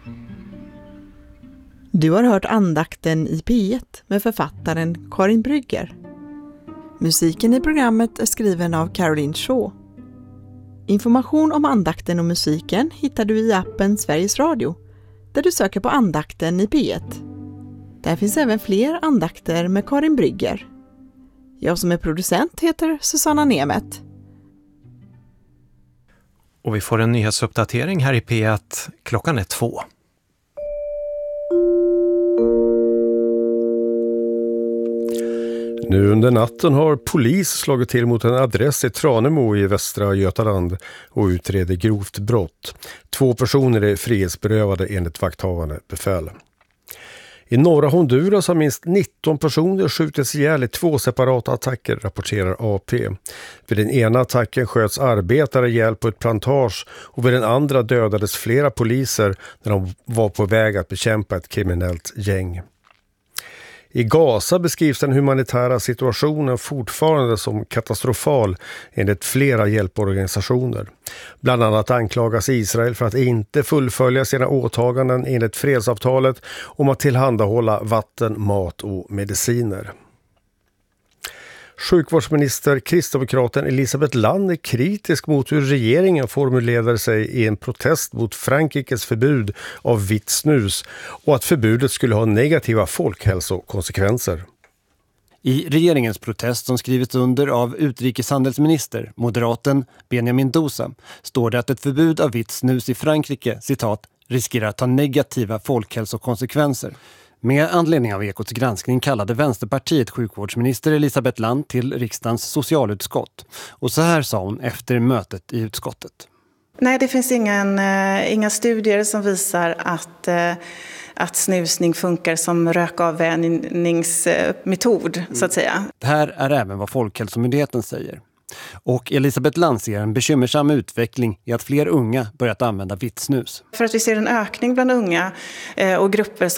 Du har hört andakten i P1 med författaren Karin Brygger. Musiken i programmet är skriven av Caroline Shaw. Information om andakten och musiken hittar du i appen Sveriges Radio, där du söker på andakten i P1. Där finns även fler andakter med Karin Brygger. Jag som är producent heter Susanna Nemet. Och vi får en nyhetsuppdatering här i P1 klockan 2. Nu under natten har polis slagit till mot en adress i Tranemo i Västra Götaland och utreder grovt brott. 2 personer är frihetsberövade enligt vakthavande befäl. I norra Honduras har minst 19 personer skjutits ihjäl i 2 separata attacker, rapporterar AP. Vid den ena attacken sköts arbetare ihjäl på ett plantage och vid den andra dödades flera poliser när de var på väg att bekämpa ett kriminellt gäng. I Gaza beskrivs den humanitära situationen fortfarande som katastrofal enligt flera hjälporganisationer. Bland annat anklagas Israel för att inte fullfölja sina åtaganden enligt fredsavtalet om att tillhandahålla vatten, mat och mediciner. Sjukvårdsminister kristdemokraten Elisabeth Land är kritisk mot hur regeringen formulerade sig i en protest mot Frankrikes förbud av vitt snus och att förbudet skulle ha negativa folkhälsokonsekvenser. I regeringens protest som skrivits under av utrikeshandelsminister, moderaten Benjamin Dosa, står det att ett förbud av vitt snus i Frankrike, citat, riskerar att ha negativa folkhälsokonsekvenser. Med anledning av Ekots granskning kallade Vänsterpartiet sjukvårdsminister Elisabeth Land till riksdagens socialutskott. Och så här sa hon efter mötet i utskottet. Nej, det finns inga studier som visar att snusning funkar som rökavvänjningsmetod, så att säga. Det här är även vad Folkhälsomyndigheten säger. Och Elisabeth Land ser en bekymmersam utveckling i att fler unga börjat använda vitt snus. För att vi ser en ökning bland unga och grupper